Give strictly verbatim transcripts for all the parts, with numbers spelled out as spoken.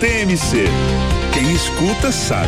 T M C. Quem escuta sabe.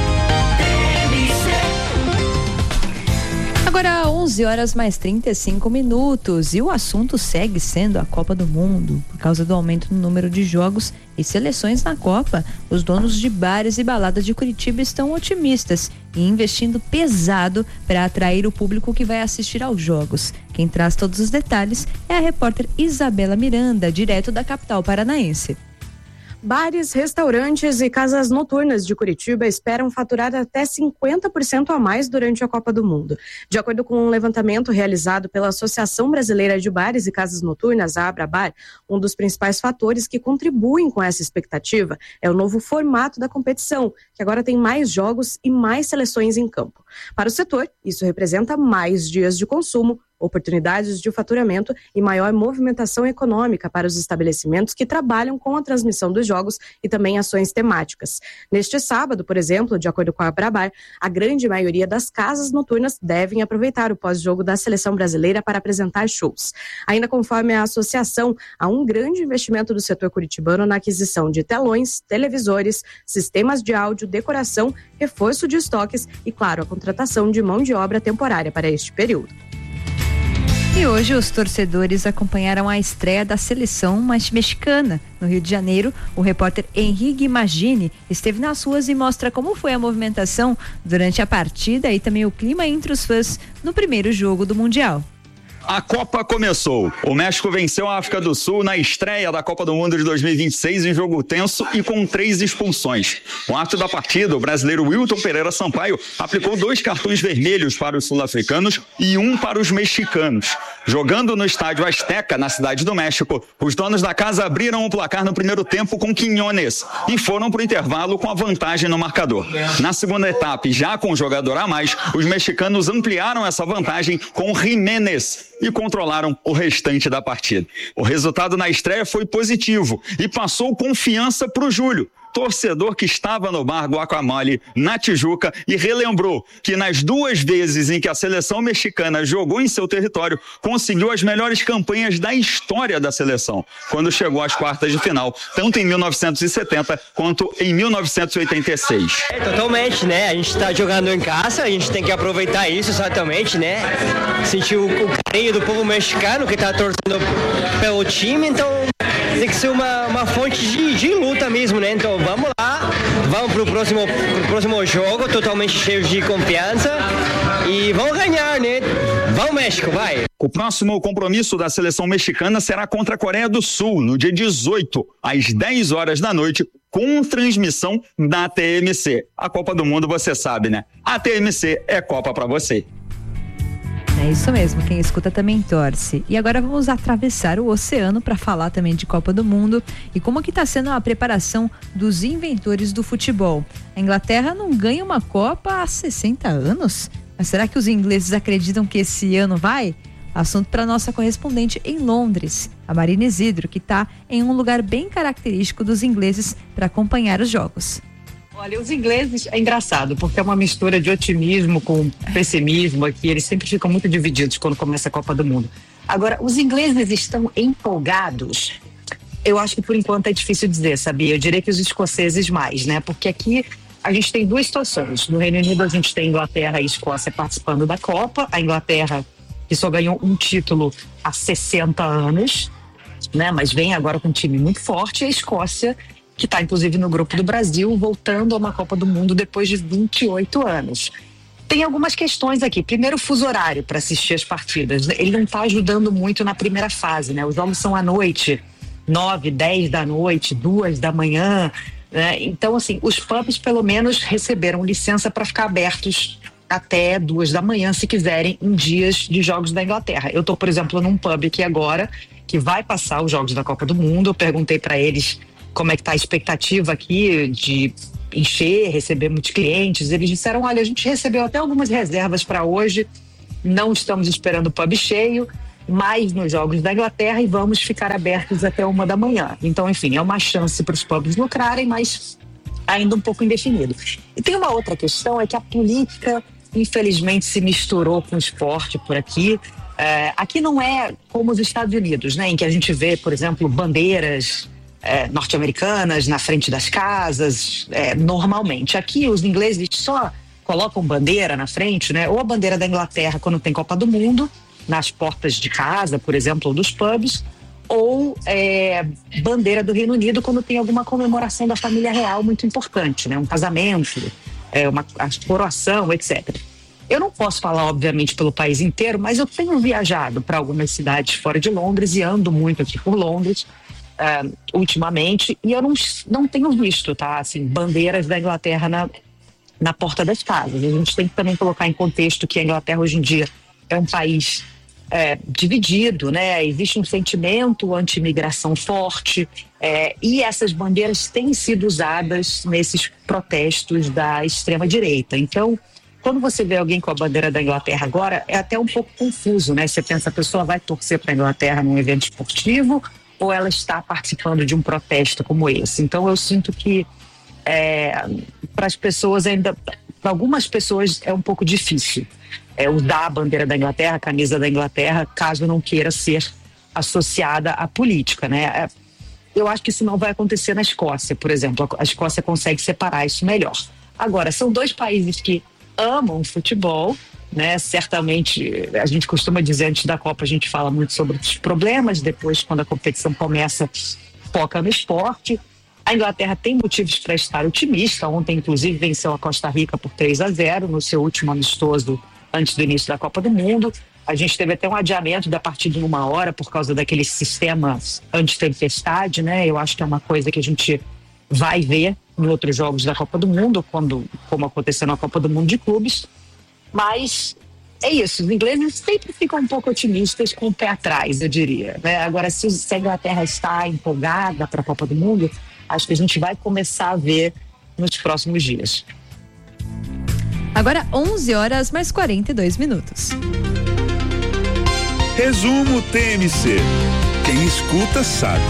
Agora onze horas mais trinta e cinco minutos e o assunto segue sendo a Copa do Mundo. Por causa do aumento no número de jogos e seleções na Copa, os donos de bares e baladas de Curitiba estão otimistas e investindo pesado para atrair o público que vai assistir aos jogos. Quem traz todos os detalhes é a repórter Isabela Miranda, direto da capital paranaense. Bares, restaurantes e casas noturnas de Curitiba esperam faturar até cinquenta por cento a mais durante a Copa do Mundo. De acordo com um levantamento realizado pela Associação Brasileira de Bares e Casas Noturnas, a Abrabar, um dos principais fatores que contribuem com essa expectativa é o novo formato da competição, que agora tem mais jogos e mais seleções em campo. Para o setor, isso representa mais dias de consumo, oportunidades de faturamento e maior movimentação econômica para os estabelecimentos que trabalham com a transmissão dos jogos e também ações temáticas. Neste sábado, por exemplo, de acordo com a Abrabar, a grande maioria das casas noturnas devem aproveitar o pós-jogo da seleção brasileira para apresentar shows. Ainda conforme a associação, há um grande investimento do setor curitibano na aquisição de telões, televisores, sistemas de áudio, decoração, reforço de estoques e, claro, a contratação de mão de obra temporária para este período. E hoje os torcedores acompanharam a estreia da seleção mexicana. No Rio de Janeiro, o repórter Henrique Magini esteve nas ruas e mostra como foi a movimentação durante a partida e também o clima entre os fãs no primeiro jogo do Mundial. A Copa começou. O México venceu a África do Sul na estreia da Copa do Mundo de dois mil e vinte e seis em jogo tenso e com três expulsões. No ato da partida, o brasileiro Wilton Pereira Sampaio aplicou dois cartões vermelhos para os sul-africanos e um para os mexicanos. Jogando no estádio Azteca, na cidade do México, os donos da casa abriram o placar no primeiro tempo com Quiñones e foram para o intervalo com a vantagem no marcador. Na segunda etapa, já com um jogador a mais, os mexicanos ampliaram essa vantagem com Jiménez e controlaram o restante da partida. O resultado na estreia foi positivo e passou confiança para o Júlio, torcedor que estava no bar Guacamole, na Tijuca, e relembrou que nas duas vezes em que a seleção mexicana jogou em seu território, conseguiu as melhores campanhas da história da seleção, quando chegou às quartas de final, tanto em mil novecentos e setenta quanto em mil novecentos e oitenta e seis. É, totalmente, né? A gente está jogando em casa, a gente tem que aproveitar isso exatamente, né? Sentir o, o carinho do povo mexicano que está torcendo pelo time, então tem que ser uma, uma fonte de, de luta mesmo, né? Então vamos lá, vamos pro próximo, pro próximo jogo, totalmente cheio de confiança e vamos ganhar, né? Vamos México, vai! O próximo compromisso da seleção mexicana será contra a Coreia do Sul, no dia dezoito, às dez horas da noite, com transmissão da T M C. A Copa do Mundo, você sabe, né? A T M C é Copa pra você. É isso mesmo, quem escuta também torce. E agora vamos atravessar o oceano para falar também de Copa do Mundo e como que está sendo a preparação dos inventores do futebol. A Inglaterra não ganha uma Copa há sessenta anos? Mas será que os ingleses acreditam que esse ano vai? Assunto para nossa correspondente em Londres, a Marina Isidro, que está em um lugar bem característico dos ingleses para acompanhar os jogos. Olha, os ingleses é engraçado, porque é uma mistura de otimismo com pessimismo aqui, eles sempre ficam muito divididos quando começa a Copa do Mundo. Agora, os ingleses estão empolgados? Eu acho que por enquanto é difícil dizer, sabia? Eu diria que os escoceses mais, né? Porque aqui a gente tem duas situações. No Reino Unido a gente tem Inglaterra e Escócia participando da Copa, a Inglaterra que só ganhou um título há sessenta anos, né? Mas vem agora com um time muito forte, e a Escócia, que está inclusive no grupo do Brasil, voltando a uma Copa do Mundo depois de vinte e oito anos. Tem algumas questões aqui. Primeiro, o fuso horário para assistir as partidas. Ele não está ajudando muito na primeira fase, né? Os jogos são à noite, nove, dez da noite, duas da manhã, né? Então, assim, os pubs pelo menos receberam licença para ficar abertos até duas da manhã, se quiserem, em dias de jogos da Inglaterra. Eu estou, por exemplo, num pub aqui agora, que vai passar os jogos da Copa do Mundo. Eu perguntei para eles como é que está a expectativa aqui de encher, receber muitos clientes. Eles disseram, olha, a gente recebeu até algumas reservas para hoje, não estamos esperando o pub cheio, mas nos jogos da Inglaterra, e vamos ficar abertos até uma da manhã. Então, enfim, é uma chance para os pubs lucrarem, mas ainda um pouco indefinido. E tem uma outra questão, é que a política, infelizmente, se misturou com o esporte por aqui. É, aqui não é como os Estados Unidos, né, em que a gente vê, por exemplo, bandeiras é, norte-americanas na frente das casas, é, normalmente. Aqui os ingleses só colocam bandeira na frente, né? Ou a bandeira da Inglaterra quando tem Copa do Mundo, nas portas de casa, por exemplo, ou dos pubs, ou é, bandeira do Reino Unido quando tem alguma comemoração da família real muito importante, né? Um casamento, é, uma a coroação, etcétera. Eu não posso falar, obviamente, pelo país inteiro, mas eu tenho viajado para algumas cidades fora de Londres e ando muito aqui por Londres uh, ultimamente, e eu não, não tenho visto, tá, assim, bandeiras da Inglaterra na, na porta das casas. A gente tem que também colocar em contexto que a Inglaterra hoje em dia é um país é, dividido, né? Existe um sentimento anti-imigração forte, é, e essas bandeiras têm sido usadas nesses protestos da extrema-direita. Então, quando você vê alguém com a bandeira da Inglaterra agora, é até um pouco confuso, né? Você pensa, a pessoa vai torcer para a Inglaterra num evento esportivo ou ela está participando de um protesto como esse? Então, eu sinto que é, para as pessoas ainda, para algumas pessoas é um pouco difícil é, usar a bandeira da Inglaterra, a camisa da Inglaterra, caso não queira ser associada à política, né? É, eu acho que isso não vai acontecer na Escócia, por exemplo. A Escócia consegue separar isso melhor. Agora, são dois países que amam futebol, né? Certamente, a gente costuma dizer, antes da Copa a gente fala muito sobre os problemas, depois quando a competição começa, foca no esporte. A Inglaterra tem motivos para estar otimista. Ontem, inclusive, venceu a Costa Rica por três a zero no seu último amistoso antes do início da Copa do Mundo. A gente teve até um adiamento da partida em uma hora por causa daquele sistema anti-tempestade, né? Eu acho que é uma coisa que a gente vai ver em outros jogos da Copa do Mundo, quando, como aconteceu na Copa do Mundo de clubes. Mas é isso, os ingleses sempre ficam um pouco otimistas, com o pé atrás, eu diria, né? Agora, se, se a Inglaterra está empolgada para a Copa do Mundo, acho que a gente vai começar a ver nos próximos dias. Agora onze horas mais quarenta e dois minutos. Resumo T M C. Quem escuta sabe.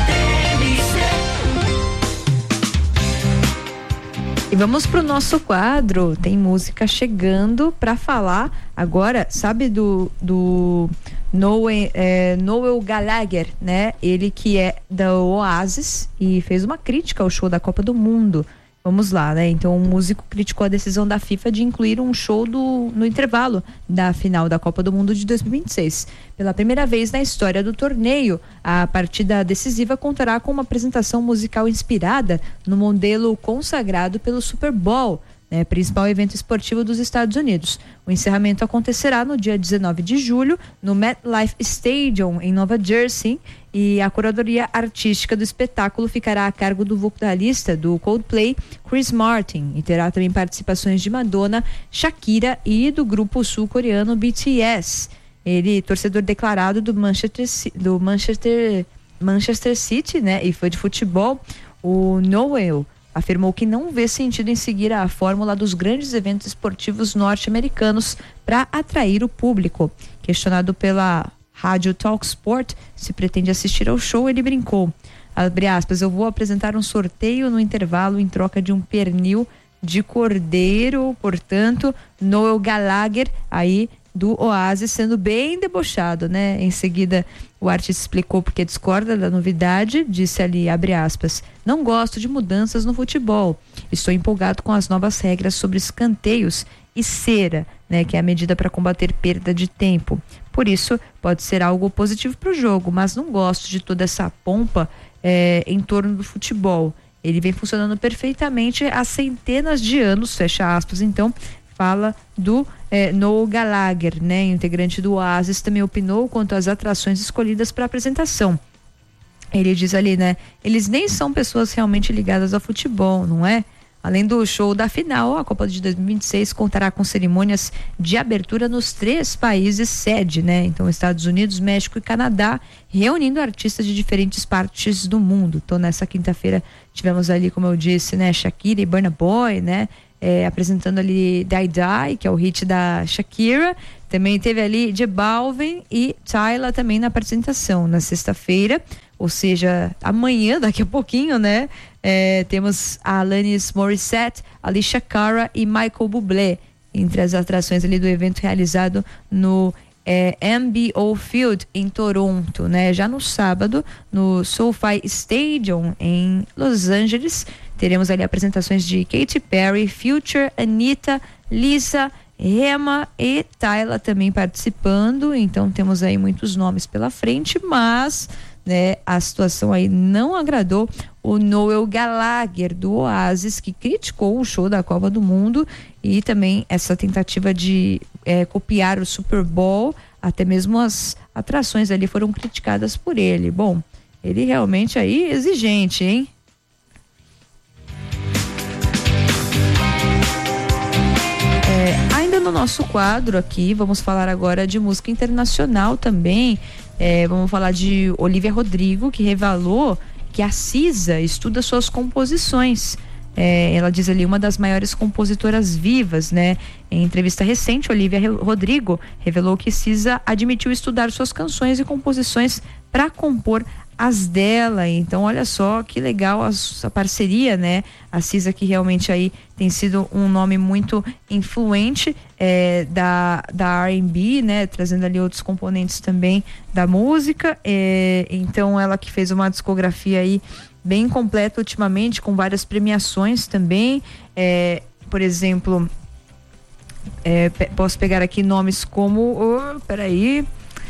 E vamos pro nosso quadro. Tem música chegando para falar agora, sabe, do, do Noel, é, Noel Gallagher, né? Ele que é da Oasis e fez uma crítica ao show da Copa do Mundo. Vamos lá, né? Então, o músico criticou a decisão da FIFA de incluir um show do, no intervalo da final da Copa do Mundo de dois mil e vinte e seis. Pela primeira vez na história do torneio, a partida decisiva contará com uma apresentação musical inspirada no modelo consagrado pelo Super Bowl, né, principal evento esportivo dos Estados Unidos. O encerramento acontecerá no dia dezenove de julho, no MetLife Stadium, em Nova Jersey, e a curadoria artística do espetáculo ficará a cargo do vocalista do Coldplay, Chris Martin, e terá também participações de Madonna, Shakira e do grupo sul-coreano B T S. Ele, torcedor declarado do Manchester, do Manchester, Manchester City, né, e fã de futebol, o Noel afirmou que não vê sentido em seguir a fórmula dos grandes eventos esportivos norte-americanos para atrair o público. Questionado pela rádio Talk Sport se pretende assistir ao show, ele brincou, abre aspas, eu vou apresentar um sorteio no intervalo em troca de um pernil de cordeiro, portanto, Noel Gallagher aí do Oasis sendo bem debochado, né? Em seguida, o artista explicou porque discorda da novidade, disse ali, abre aspas, não gosto de mudanças no futebol, estou empolgado com as novas regras sobre escanteios e cera, né? Que é a medida para combater perda de tempo. Por isso, pode ser algo positivo para o jogo, mas não gosto de toda essa pompa é, em torno do futebol. Ele vem funcionando perfeitamente há centenas de anos, fecha aspas, então, fala do é, Noel Gallagher, né, integrante do Oasis, também opinou quanto às atrações escolhidas para a apresentação. Ele diz ali, né, eles nem são pessoas realmente ligadas ao futebol, não é? Além do show da final, a Copa de dois mil e vinte e seis contará com cerimônias de abertura nos três países sede, né? Então, Estados Unidos, México e Canadá, reunindo artistas de diferentes partes do mundo. Então, nessa quinta-feira, tivemos ali, como eu disse, né, Shakira e Burna Boy, né? É, apresentando ali Die Die, que é o hit da Shakira. Também teve ali J Balvin e Tyla também na apresentação. Na sexta-feira, ou seja, amanhã, daqui a pouquinho, né? É, temos a Alanis Morissette, Alicia Cara e Michael Bublé entre as atrações ali do evento realizado no é, M B O Field em Toronto, né? Já no sábado, no SoFi Stadium em Los Angeles, teremos ali apresentações de Katy Perry, Future, Anitta, Lisa, Rema e Tyla também participando. Então temos aí muitos nomes pela frente, mas, né, a situação aí não agradou o Noel Gallagher do Oasis, que criticou o show da Copa do Mundo e também essa tentativa de é, copiar o Super Bowl. Até mesmo as atrações ali foram criticadas por ele. Bom, ele realmente aí exigente, hein? É, ainda no nosso quadro aqui, vamos falar agora de música internacional também. É, vamos falar de Olivia Rodrigo, que revelou que a Cisa estuda suas composições. É, ela diz ali, uma das maiores compositoras vivas, né? Em entrevista recente, Olivia Rodrigo revelou que Cisa admitiu estudar suas canções e composições para compor as dela. Então, olha só que legal a, a parceria, né? A Cisa, que realmente aí tem sido um nome muito influente é, da, da R and B, né? Trazendo ali outros componentes também da música. É, então, ela que fez uma discografia aí bem completa ultimamente, com várias premiações também. É, por exemplo, é, posso pegar aqui nomes como... Oh, peraí...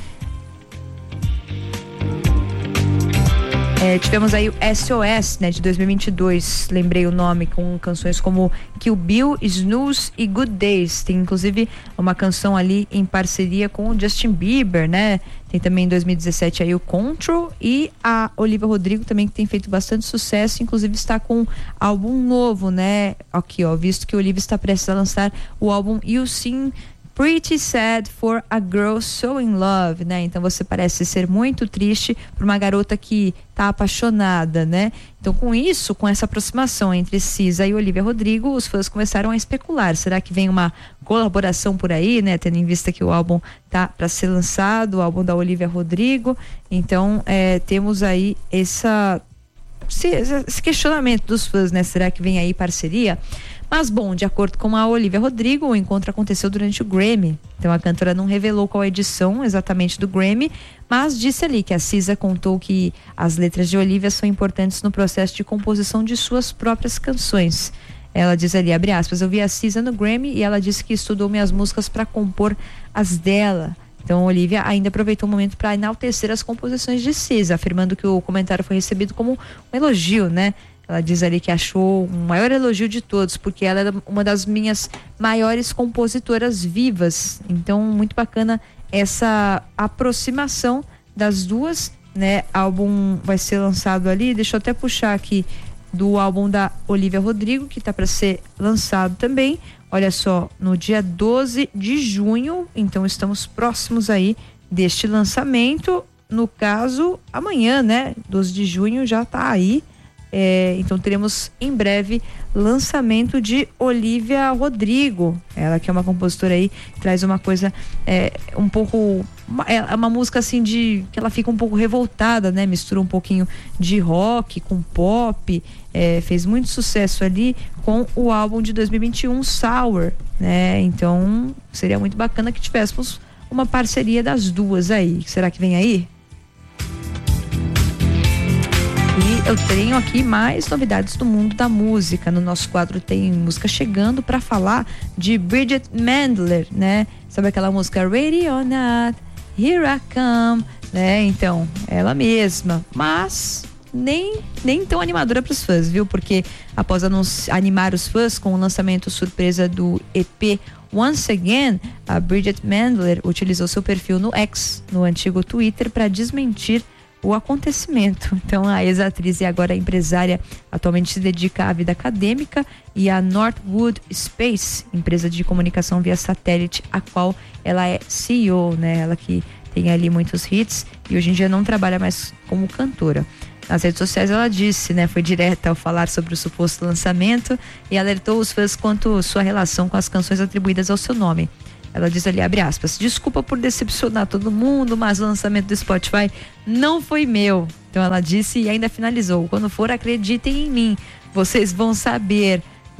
É, tivemos aí o S O S, né, de dois mil e vinte e dois, lembrei o nome, com canções como Kill Bill, Snooze e Good Days. Tem inclusive uma canção ali em parceria com o Justin Bieber, né? Tem também em dois mil e dezessete aí o Control, e a Olivia Rodrigo também, que tem feito bastante sucesso, inclusive está com um álbum novo, né? Aqui, ó, visto que a Olivia está prestes a lançar o álbum You Seem Pretty Sad for a Girl So In Love, né? Então você parece ser muito triste por uma garota que tá apaixonada, né? Então, com isso, com essa aproximação entre Cisa e Olivia Rodrigo, os fãs começaram a especular. Será que vem uma colaboração por aí, né? Tendo em vista que o álbum tá para ser lançado, o álbum da Olivia Rodrigo. Então, é, temos aí essa, esse questionamento dos fãs, né? Será que vem aí parceria? Mas, bom, de acordo com a Olivia Rodrigo, o encontro aconteceu durante o Grammy. Então, a cantora não revelou qual edição exatamente do Grammy, mas disse ali que a Cisa contou que as letras de Olivia são importantes no processo de composição de suas próprias canções. Ela diz ali, abre aspas, eu vi a Cisa no Grammy e ela disse que estudou minhas músicas para compor as dela. Então, a Olivia ainda aproveitou o momento para enaltecer as composições de Cisa, afirmando que o comentário foi recebido como um elogio, né? Ela diz ali que achou o maior elogio de todos, porque ela é uma das minhas maiores compositoras vivas. Então, muito bacana essa aproximação das duas, né? Álbum vai ser lançado ali, deixa eu até puxar aqui, do álbum da Olivia Rodrigo, que tá para ser lançado também. Olha só, no dia doze de junho, então estamos próximos aí deste lançamento. No caso, amanhã, né? doze de junho já tá aí. É, então teremos em breve lançamento de Olivia Rodrigo, ela que é uma compositora aí, traz uma coisa é, um pouco, é uma música assim de, que ela fica um pouco revoltada, né, mistura um pouquinho de rock com pop, é, fez muito sucesso ali com o álbum de dois mil e vinte e um, Sour, né, então seria muito bacana que tivéssemos uma parceria das duas aí. Será que vem aí? E eu tenho aqui mais novidades do mundo da música. No nosso quadro tem música chegando para falar de Bridget Mendler, né? Sabe aquela música Ready or Not, Here I Come, né? Então, ela mesma, mas nem, nem tão animadora para os fãs, viu? Porque após animar os fãs com o lançamento surpresa do E P Once Again, a Bridget Mendler utilizou seu perfil no X, no antigo Twitter, para desmentir o acontecimento. Então, a ex-atriz e agora empresária atualmente se dedica à vida acadêmica e à Northwood Space, empresa de comunicação via satélite, a qual ela é C E O, né? Ela que tem ali muitos hits e hoje em dia não trabalha mais como cantora. Nas redes sociais ela disse, né, foi direta ao falar sobre o suposto lançamento e alertou os fãs quanto sua relação com as canções atribuídas ao seu nome. Ela diz ali, abre aspas, desculpa por decepcionar todo mundo, mas o lançamento do Spotify não foi meu. Então ela disse e ainda finalizou, quando for, acreditem em mim, vocês vão saber,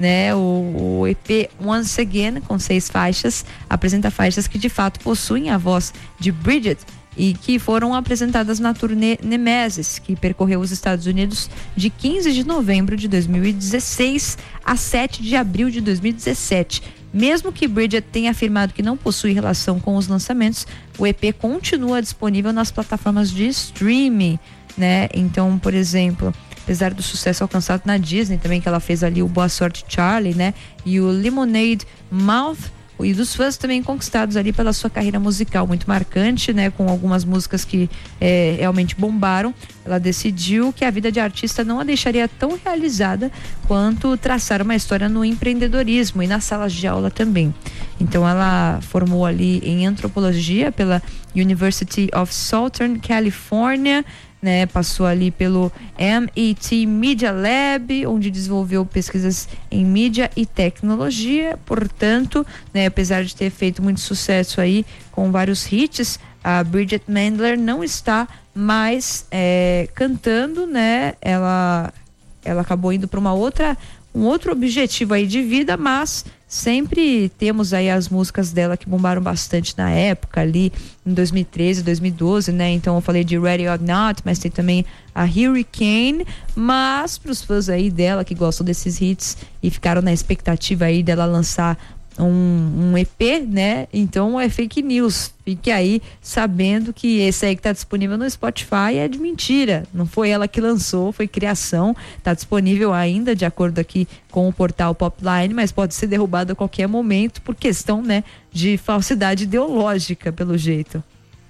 né? O, o E P Once Again, com seis faixas, apresenta faixas que de fato possuem a voz de Bridget e que foram apresentadas na turnê Nemesis, que percorreu os Estados Unidos de quinze de novembro de dois mil e dezesseis a sete de abril de dois mil e dezessete. Mesmo que Bridget tenha afirmado que não possui relação com os lançamentos, o E P continua disponível nas plataformas de streaming, né? Então, por exemplo, apesar do sucesso alcançado na Disney também, que ela fez ali o Boa Sorte Charlie, né? E o Lemonade Mouth, e dos fãs também conquistados ali pela sua carreira musical muito marcante, né? Com algumas músicas que é, realmente bombaram. Ela decidiu que a vida de artista não a deixaria tão realizada quanto traçar uma história no empreendedorismo e nas salas de aula também. Então ela formou ali em antropologia pela University of Southern California, né, passou ali pelo M I T Media Lab, onde desenvolveu pesquisas em mídia e tecnologia. Portanto, né, apesar de ter feito muito sucesso aí com vários hits, a Bridget Mendler não está mais é, cantando, né? Ela, ela acabou indo para uma outra, um outro objetivo aí de vida, mas sempre temos aí as músicas dela que bombaram bastante na época ali em dois mil e treze, dois mil e doze, né? Então eu falei de Ready or Not, mas tem também a Hurricane. Mas para os fãs aí dela que gostam desses hits e ficaram na expectativa aí dela lançar um, um E P, né? Então é fake news. Fique aí sabendo que esse aí que tá disponível no Spotify é de mentira. Não foi ela que lançou, foi criação. Tá disponível ainda de acordo aqui com o portal Popline, mas pode ser derrubado a qualquer momento por questão, né, de falsidade ideológica, pelo jeito.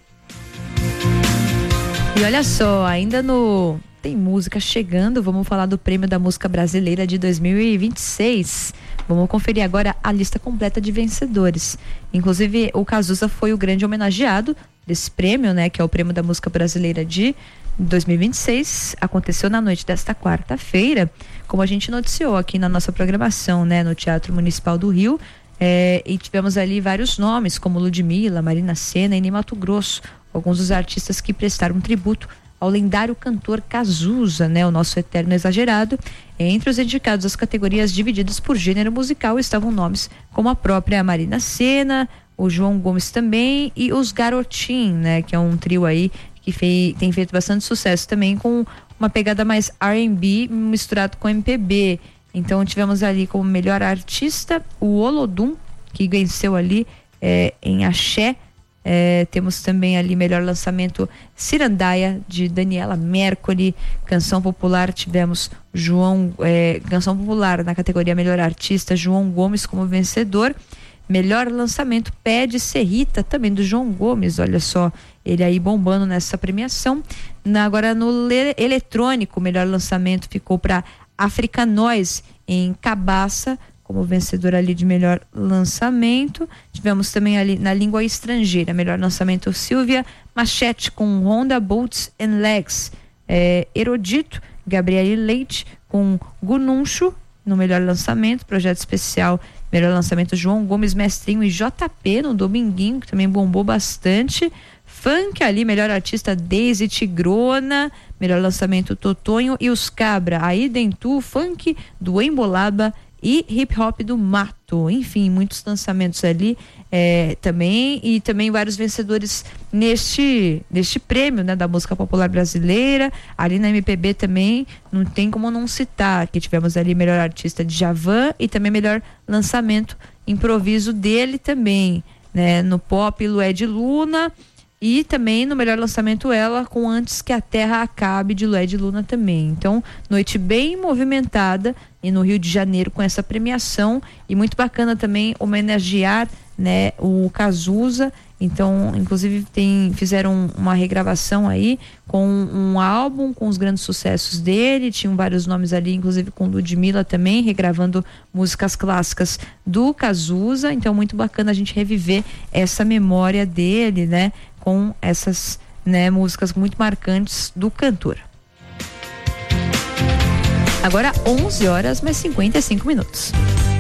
E olha só, ainda no Tem Música chegando, vamos falar do Prêmio da Música Brasileira de dois mil e vinte e seis. Vamos conferir agora a lista completa de vencedores. Inclusive, o Cazuza foi o grande homenageado desse prêmio, né, que é o Prêmio da Música Brasileira de dois mil e vinte e seis. Aconteceu na noite desta quarta-feira, como a gente noticiou aqui na nossa programação, né, no Teatro Municipal do Rio. É, e tivemos ali vários nomes, como Ludmilla, Marina Sena e Ney Matogrosso, alguns dos artistas que prestaram tributo ao lendário cantor Cazuza, né, o nosso eterno exagerado. Entre os indicados às categorias divididas por gênero musical estavam nomes como a própria Marina Sena, o João Gomes também e os Garotim, né, que é um trio aí que fei, tem feito bastante sucesso também com uma pegada mais R and B misturado com M P B. Então tivemos ali como melhor artista o Olodum, que venceu ali é, em Axé. É, temos também ali melhor lançamento Cirandaia, de Daniela Mercury. Canção popular tivemos João é, canção popular na categoria melhor artista, João Gomes como vencedor. Melhor lançamento Pé de Serrita, também do João Gomes, olha só, ele aí bombando nessa premiação. Na, agora no le, eletrônico, melhor lançamento ficou para Africa Noise em Cabaça como vencedor ali de melhor lançamento. Tivemos também ali na língua estrangeira, melhor lançamento Silvia Machete com Honda Boots and Legs. É, Erudito, Gabriele Leite com Gununcho no melhor lançamento. Projeto especial, melhor lançamento João Gomes Mestrinho e J P no Dominguinho, que também bombou bastante. Funk ali, melhor artista Daisy Tigrona, melhor lançamento Totonho e os Cabra, aí Dentu, funk do Embolaba e hip hop do Mato. Enfim, muitos lançamentos ali é, também, e também vários vencedores neste, neste prêmio, né, da música popular brasileira. Ali na M P B também não tem como não citar, que tivemos ali melhor artista de Djavan e também melhor lançamento improviso dele também, né, no pop Lued Luna. E também no melhor lançamento ela com Antes que a Terra Acabe, de Lued Luna também. Então, noite bem movimentada e no Rio de Janeiro com essa premiação, e muito bacana também homenagear, né, o Cazuza. Então, inclusive tem, fizeram uma regravação aí com um álbum com os grandes sucessos dele, tinham vários nomes ali, inclusive com Ludmilla também, regravando músicas clássicas do Cazuza. Então, muito bacana a gente reviver essa memória dele, né, com essas, né, músicas muito marcantes do cantor. Agora onze horas mais cinquenta e cinco minutos.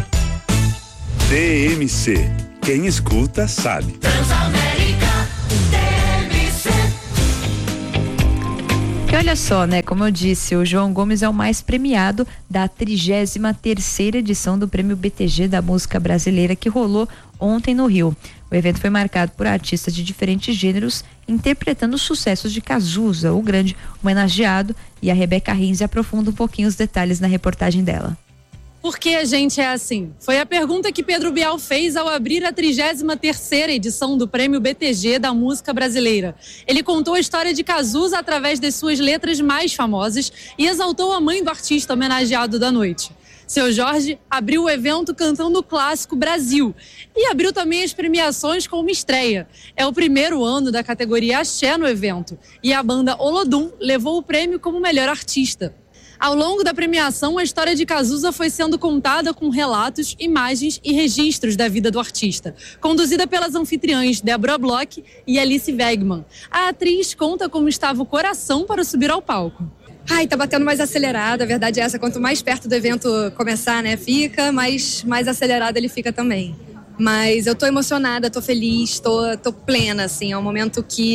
D M C. Quem escuta sabe. Transamérica D M C. Que olha só, né? Como eu disse, o João Gomes é o mais premiado da trigésima terceira edição do Prêmio B T G da Música Brasileira, que rolou ontem no Rio. O evento foi marcado por artistas de diferentes gêneros interpretando os sucessos de Cazuza, o grande homenageado, e a Rebeca Rinze aprofunda um pouquinho os detalhes na reportagem dela. Por que a gente é assim? Foi a pergunta que Pedro Bial fez ao abrir a trigésima terceira edição do Prêmio B T G da Música Brasileira. Ele contou a história de Cazuza através das suas letras mais famosas e exaltou a mãe do artista homenageado da noite. Seu Jorge abriu o evento cantando o clássico Brasil e abriu também as premiações com uma estreia. É o primeiro ano da categoria Axé no evento e a banda Olodum levou o prêmio como melhor artista. Ao longo da premiação, a história de Cazuza foi sendo contada com relatos, imagens e registros da vida do artista, conduzida pelas anfitriãs Débora Bloch e Alice Wegman. A atriz conta como estava o coração para subir ao palco. Ai, tá batendo mais acelerado, a verdade é essa, quanto mais perto do evento começar, né, fica, mais, mais acelerado ele fica também. Mas eu tô emocionada, tô feliz, tô, tô plena, assim, é um momento que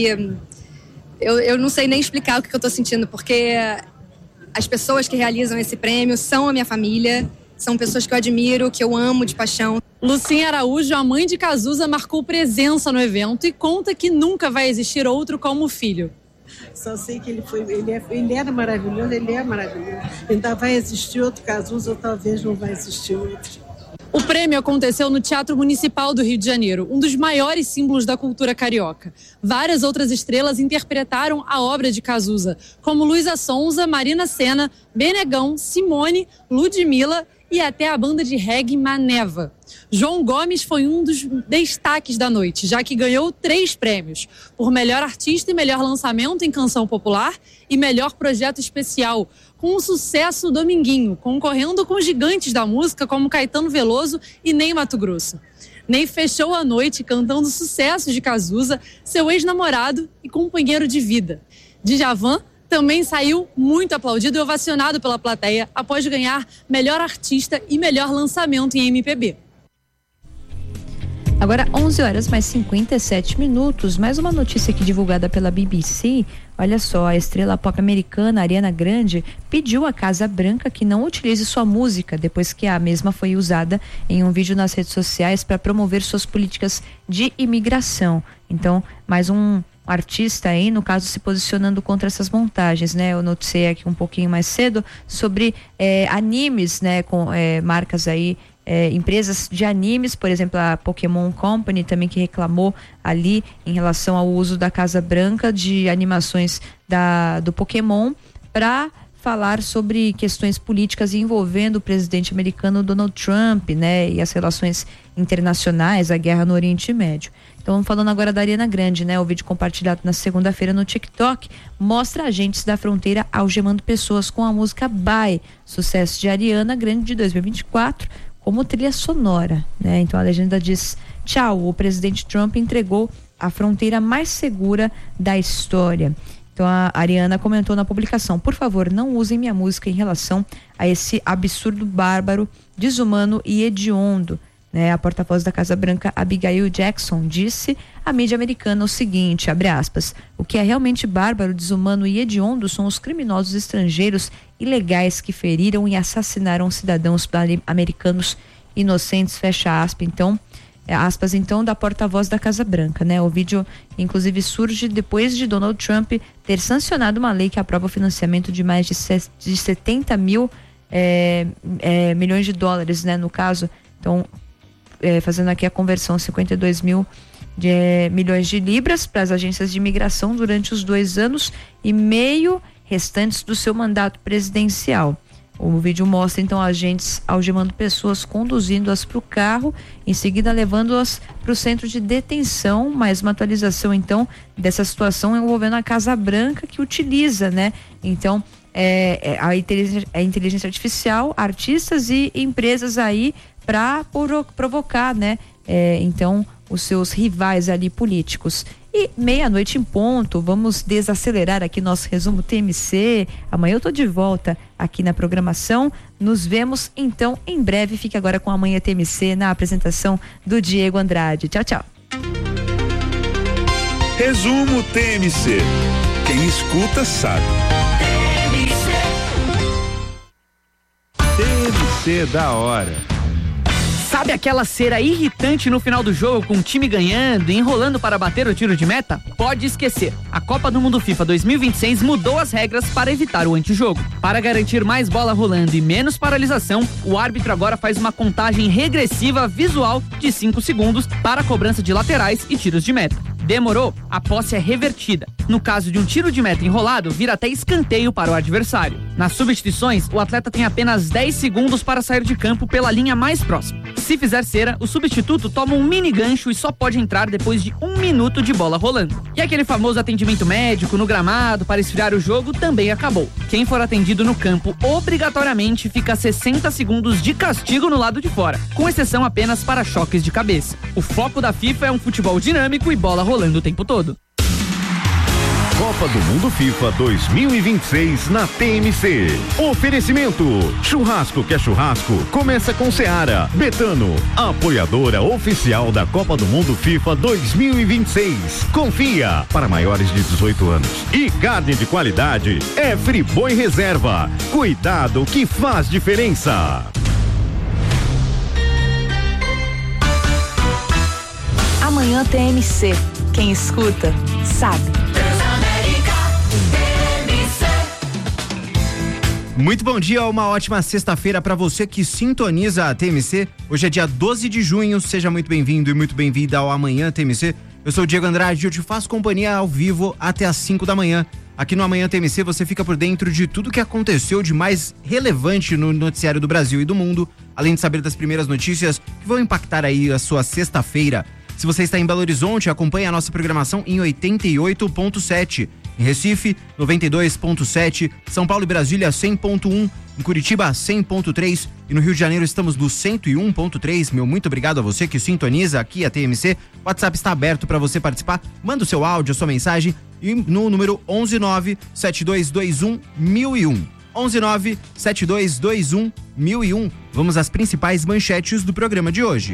eu, eu não sei nem explicar o que eu tô sentindo, porque as pessoas que realizam esse prêmio são a minha família, são pessoas que eu admiro, que eu amo de paixão. Lucinha Araújo, a mãe de Cazuza, marcou presença no evento e conta que nunca vai existir outro como o filho. Só sei que ele, foi, ele, é, ele era maravilhoso, ele é maravilhoso. Ainda vai existir outro Cazuza ou talvez não vai existir outro. O prêmio aconteceu no Teatro Municipal do Rio de Janeiro, um dos maiores símbolos da cultura carioca. Várias outras estrelas interpretaram a obra de Cazuza, como Luísa Sonza, Marina Sena, Benegão, Simone, Ludmilla e até a banda de reggae Maneva. João Gomes foi um dos destaques da noite, já que ganhou três prêmios, por melhor artista e melhor lançamento em canção popular e melhor projeto especial, com um sucesso Dominguinho, concorrendo com gigantes da música como Caetano Veloso e Ney Matogrosso. Ney fechou a noite cantando sucessos de Cazuza, seu ex-namorado e companheiro de vida. Djavan também saiu muito aplaudido e ovacionado pela plateia após ganhar melhor artista e melhor lançamento em M P B. Agora onze horas mais cinquenta e sete minutos, mais uma notícia aqui divulgada pela B B C. Olha só, a estrela pop americana Ariana Grande pediu à Casa Branca que não utilize sua música depois que a mesma foi usada em um vídeo nas redes sociais para promover suas políticas de imigração. Então, mais um artista aí, no caso, se posicionando contra essas montagens, né? Eu noticiei aqui um pouquinho mais cedo sobre eh, animes, né? Com eh, marcas aí, É, empresas de animes, por exemplo, a Pokémon Company também, que reclamou ali em relação ao uso da Casa Branca de animações da, do Pokémon para falar sobre questões políticas envolvendo o presidente americano Donald Trump, né, e as relações internacionais, a guerra no Oriente Médio. Então, falando agora da Ariana Grande, né, o vídeo compartilhado na segunda-feira no TikTok mostra agentes da fronteira algemando pessoas com a música Bye, sucesso de Ariana Grande de dois mil e vinte e quatro, como trilha sonora, né? Então a legenda diz: tchau, o presidente Trump entregou a fronteira mais segura da história. Então a Ariana comentou na publicação: por favor, não usem minha música em relação a esse absurdo, bárbaro, desumano e hediondo. Né? A porta-voz da Casa Branca, Abigail Jackson, disse à mídia americana o seguinte, abre aspas: o que é realmente bárbaro, desumano e hediondo são os criminosos estrangeiros ilegais que feriram e assassinaram cidadãos americanos inocentes, fecha aspas. Então, aspas, então, da porta-voz da Casa Branca, né? O vídeo, inclusive, surge depois de Donald Trump ter sancionado uma lei que aprova o financiamento de mais de, de setenta mil é, é, milhões de dólares, né? No caso, então, é, fazendo aqui a conversão, cinquenta e dois mil de, é, milhões de libras para as agências de imigração durante os dois anos e meio restantes do seu mandato presidencial. O vídeo mostra então agentes algemando pessoas, conduzindo-as para o carro, em seguida levando-as para o centro de detenção. Mais uma atualização então dessa situação envolvendo a Casa Branca, que utiliza, né? Então é, é, a, inteligência, a inteligência artificial, artistas e empresas aí para provocar, né? É, então os seus rivais ali políticos. E meia-noite em ponto, vamos desacelerar aqui nosso resumo T M C. Amanhã eu tô de volta aqui na programação. Nos vemos então em breve. Fique agora com Amanhã T M C na apresentação do Diego Andrade. Tchau, tchau. Resumo T M C. Quem escuta sabe. M C da hora. Sabe aquela cera irritante no final do jogo com o time ganhando e enrolando para bater o tiro de meta? Pode esquecer. A Copa do Mundo FIFA dois mil e vinte e seis mudou as regras para evitar o antijogo. Para garantir mais bola rolando e menos paralisação, o árbitro agora faz uma contagem regressiva visual de cinco segundos para a cobrança de laterais e tiros de meta. Demorou? A posse é revertida. No caso de um tiro de meta enrolado, vira até escanteio para o adversário. Nas substituições, o atleta tem apenas dez segundos para sair de campo pela linha mais próxima. Se fizer cera, o substituto toma um mini gancho e só pode entrar depois de um minuto de bola rolando. E aquele famoso atendimento médico no gramado para esfriar o jogo também acabou. Quem for atendido no campo obrigatoriamente fica sessenta segundos de castigo no lado de fora, com exceção apenas para choques de cabeça. O foco da FIFA é um futebol dinâmico e bola rolando o tempo todo. Copa do Mundo FIFA dois mil e vinte e seis na T M C. Oferecimento: churrasco que é churrasco, começa com Seara. Betano, apoiadora oficial da Copa do Mundo FIFA dois mil e vinte e seis. Confia, para maiores de dezoito anos. E carne de qualidade é Friboi Reserva. Cuidado que faz diferença. Amanhã T M C. Quem escuta, sabe. Muito bom dia, uma ótima sexta-feira para você que sintoniza a T M C. Hoje é dia doze de junho, seja muito bem-vindo e muito bem-vinda ao Amanhã T M C. Eu sou o Diego Andrade e eu te faço companhia ao vivo até às cinco da manhã. Aqui no Amanhã T M C você fica por dentro de tudo que aconteceu de mais relevante no noticiário do Brasil e do mundo, além de saber das primeiras notícias que vão impactar aí a sua sexta-feira. Se você está em Belo Horizonte, acompanhe a nossa programação em oitenta e oito ponto sete. Em Recife, noventa e dois ponto sete, São Paulo e Brasília, cem ponto um, em Curitiba, cem ponto três e no Rio de Janeiro estamos no cento e um ponto três. Meu muito obrigado a você que sintoniza aqui a T M C. O WhatsApp está aberto para você participar. Manda o seu áudio, a sua mensagem e no número onze nove sete dois dois um mil e um. onze nove sete dois dois um mil e um. Vamos às principais manchetes do programa de hoje.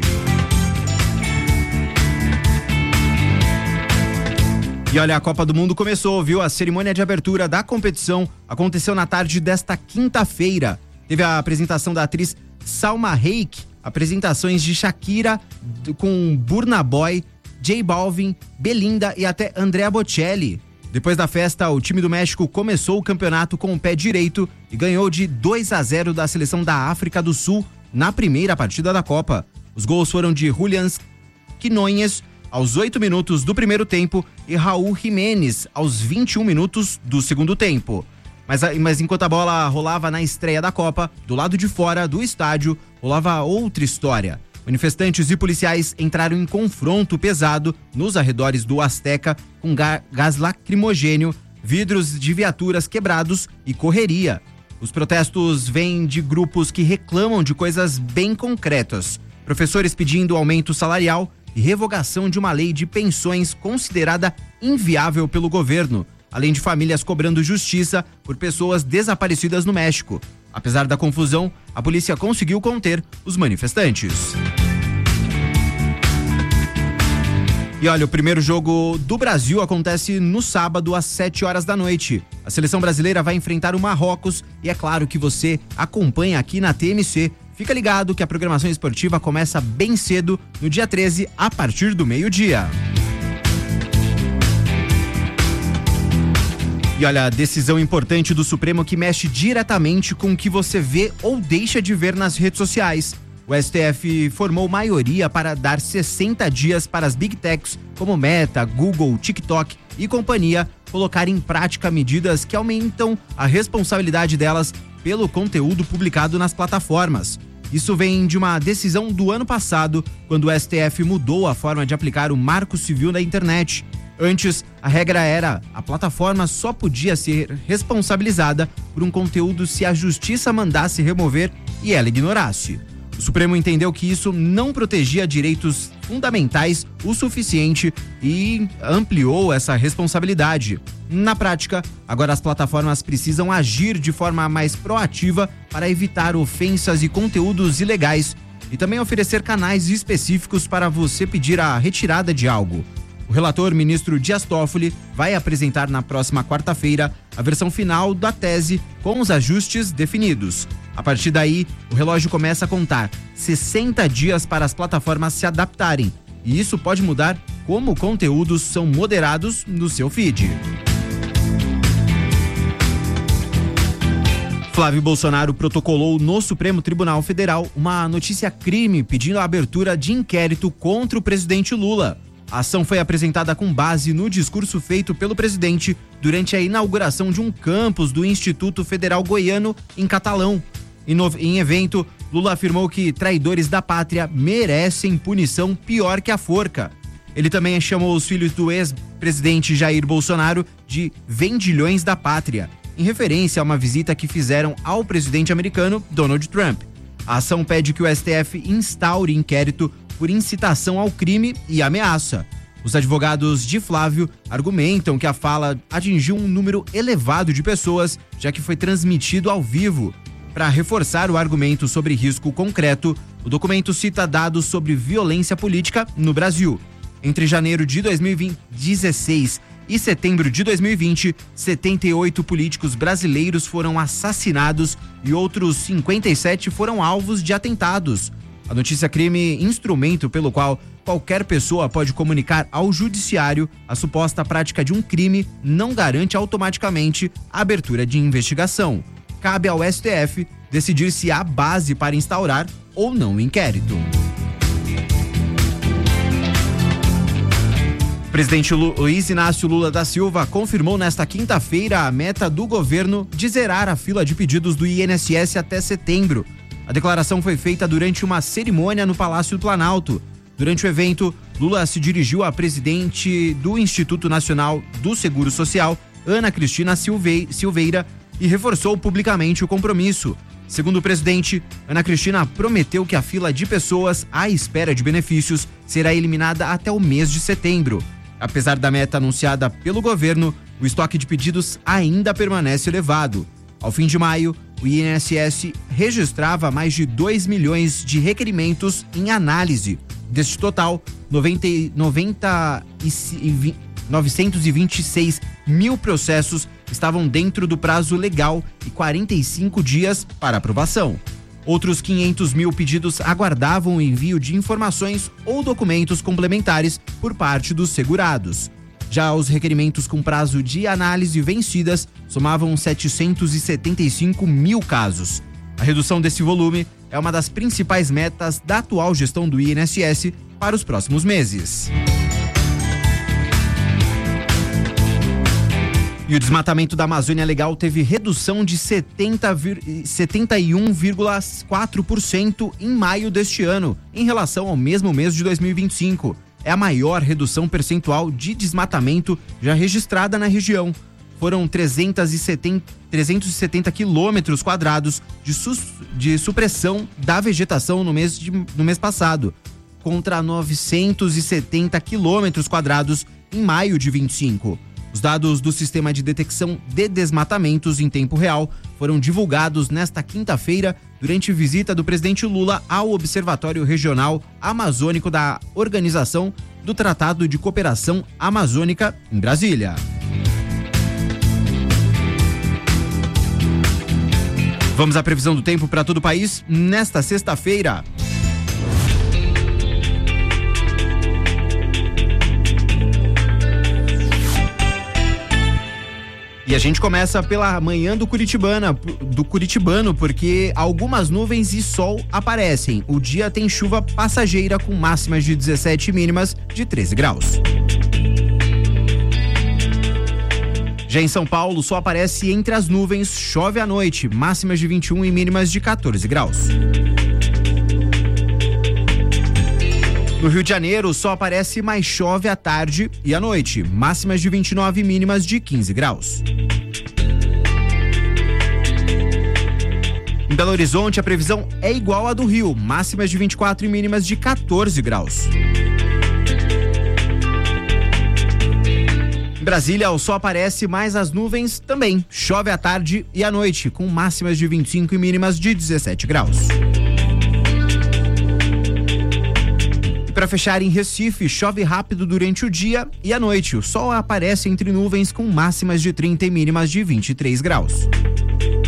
E olha, a Copa do Mundo começou, viu? A cerimônia de abertura da competição aconteceu na tarde desta quinta-feira. Teve a apresentação da atriz Salma Hayek, apresentações de Shakira com Burna Boy, J Balvin, Belinda e até Andrea Bocelli. Depois da festa, o time do México começou o campeonato com o pé direito e ganhou de dois a zero da seleção da África do Sul na primeira partida da Copa. Os gols foram de Julián Quinones aos oito minutos do primeiro tempo e Raul Jiménez aos vinte e um minutos do segundo tempo. Mas, mas enquanto a bola rolava na estreia da Copa, do lado de fora do estádio, rolava outra história. Manifestantes e policiais entraram em confronto pesado nos arredores do Azteca com gás lacrimogênio, vidros de viaturas quebrados e correria. Os protestos vêm de grupos que reclamam de coisas bem concretas. Professores pedindo aumento salarial e revogação de uma lei de pensões considerada inviável pelo governo, além de famílias cobrando justiça por pessoas desaparecidas no México. Apesar da confusão, a polícia conseguiu conter os manifestantes. E olha, o primeiro jogo do Brasil acontece no sábado às sete horas da noite. A seleção brasileira vai enfrentar o Marrocos e é claro que você acompanha aqui na T M C. Fica ligado que a programação esportiva começa bem cedo, no dia treze, a partir do meio-dia. E olha, decisão importante do Supremo que mexe diretamente com o que você vê ou deixa de ver nas redes sociais. O S T F formou maioria para dar sessenta dias para as Big Techs, como Meta, Google, TikTok e companhia, colocar em prática medidas que aumentam a responsabilidade delas pelo conteúdo publicado nas plataformas. Isso vem de uma decisão do ano passado, quando o S T F mudou a forma de aplicar o Marco Civil da internet. Antes, a regra era: a plataforma só podia ser responsabilizada por um conteúdo se a justiça mandasse remover e ela ignorasse. O Supremo entendeu que isso não protegia direitos fundamentais o suficiente e ampliou essa responsabilidade. Na prática, agora as plataformas precisam agir de forma mais proativa para evitar ofensas e conteúdos ilegais e também oferecer canais específicos para você pedir a retirada de algo. O relator, ministro Dias Toffoli, vai apresentar na próxima quarta-feira a versão final da tese com os ajustes definidos. A partir daí, o relógio começa a contar sessenta dias para as plataformas se adaptarem. E isso pode mudar como conteúdos são moderados no seu feed. Flávio Bolsonaro protocolou no Supremo Tribunal Federal uma notícia-crime pedindo a abertura de inquérito contra o presidente Lula. A ação foi apresentada com base no discurso feito pelo presidente durante a inauguração de um campus do Instituto Federal Goiano em Catalão. Em, no... em evento, Lula afirmou que traidores da pátria merecem punição pior que a forca. Ele também chamou os filhos do ex-presidente Jair Bolsonaro de vendilhões da pátria, em referência a uma visita que fizeram ao presidente americano Donald Trump. A ação pede que o S T F instaure inquérito por incitação ao crime e ameaça. Os advogados de Flávio argumentam que a fala atingiu um número elevado de pessoas, já que foi transmitido ao vivo. Para reforçar o argumento sobre risco concreto, o documento cita dados sobre violência política no Brasil. Entre janeiro de dois mil e dezesseis e setembro de dois mil e vinte, setenta e oito políticos brasileiros foram assassinados e outros cinquenta e sete foram alvos de atentados. A notícia-crime, instrumento pelo qual qualquer pessoa pode comunicar ao judiciário a suposta prática de um crime, não garante automaticamente a abertura de investigação. Cabe ao S T F decidir se há base para instaurar ou não o inquérito. O presidente Luiz Inácio Lula da Silva confirmou nesta quinta-feira a meta do governo de zerar a fila de pedidos do I N S S até setembro. A declaração foi feita durante uma cerimônia no Palácio do Planalto. Durante o evento, Lula se dirigiu à presidente do Instituto Nacional do Seguro Social, Ana Cristina Silveira, e reforçou publicamente o compromisso. Segundo o presidente, Ana Cristina prometeu que a fila de pessoas à espera de benefícios será eliminada até o mês de setembro. Apesar da meta anunciada pelo governo, o estoque de pedidos ainda permanece elevado. Ao fim de maio, o I N S S registrava mais de dois milhões de requerimentos em análise. Deste total, noventa, noventa e, novecentos e vinte e seis mil processos estavam dentro do prazo legal e quarenta e cinco dias para aprovação. Outros quinhentos mil pedidos aguardavam o envio de informações ou documentos complementares por parte dos segurados. Já os requerimentos com prazo de análise vencidas somavam setecentos e setenta e cinco mil casos. A redução desse volume é uma das principais metas da atual gestão do I N S S para os próximos meses. E o desmatamento da Amazônia Legal teve redução de setenta, setenta e um vírgula quatro por cento em maio deste ano, em relação ao mesmo mês de dois mil e vinte e cinco. É a maior redução percentual de desmatamento já registrada na região. Foram trezentos e setenta quilômetros quadrados de, sus, de supressão da vegetação no mês, de, no mês passado, contra novecentos e setenta quilômetros quadrados em maio de vinte e cinco. Os dados do Sistema de Detecção de Desmatamentos em Tempo Real foram divulgados nesta quinta-feira durante visita do presidente Lula ao Observatório Regional Amazônico da Organização do Tratado de Cooperação Amazônica em Brasília. Vamos à previsão do tempo para todo o país nesta sexta-feira. E a gente começa pela manhã do Curitibana, do Curitibano, porque algumas nuvens e sol aparecem. O dia tem chuva passageira com máximas de dezessete e mínimas de treze graus. Já em São Paulo, sol aparece entre as nuvens, chove à noite, máximas de vinte e um e mínimas de quatorze graus. No Rio de Janeiro, o sol aparece, mas chove à tarde e à noite, máximas de vinte e nove e mínimas de quinze graus. Em Belo Horizonte, a previsão é igual à do Rio, máximas de vinte e quatro e mínimas de quatorze graus. Em Brasília, o sol aparece, mas as nuvens também. Chove à tarde e à noite, com máximas de vinte e cinco e mínimas de dezessete graus. Para fechar, em Recife, chove rápido durante o dia e à noite. O sol aparece entre nuvens com máximas de trinta e mínimas de vinte e três graus.